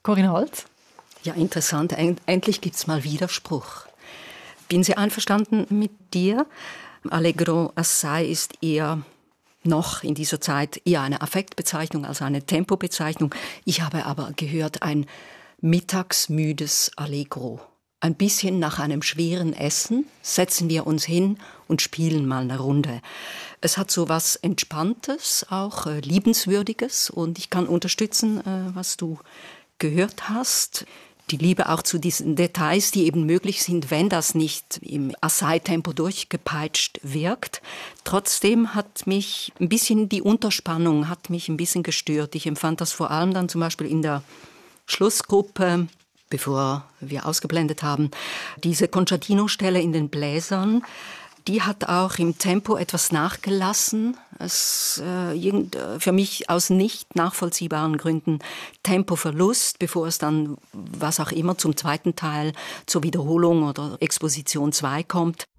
Corinne Holz? Ja, interessant. Endlich gibt es mal Widerspruch. Bin sehr einverstanden mit dir. Allegro assai ist eher noch in dieser Zeit eher eine Affektbezeichnung als eine Tempobezeichnung. Ich habe aber gehört, ein mittagsmüdes Allegro. Ein bisschen nach einem schweren Essen setzen wir uns hin und spielen mal eine Runde. Es hat so was Entspanntes, auch Liebenswürdiges, und ich kann unterstützen, was du gehört hast. Die Liebe auch zu diesen Details, die eben möglich sind, wenn das nicht im Assai-Tempo durchgepeitscht wirkt. Trotzdem hat mich ein bisschen die Unterspannung hat mich ein bisschen gestört. Ich empfand das vor allem dann zum Beispiel in der Schlussgruppe, bevor wir ausgeblendet haben, diese Concertino-Stelle in den Bläsern. Die hat auch im Tempo etwas nachgelassen. Es für mich aus nicht nachvollziehbaren Gründen Tempoverlust, bevor es dann, was auch immer, zum zweiten Teil, zur Wiederholung oder Exposition 2 kommt.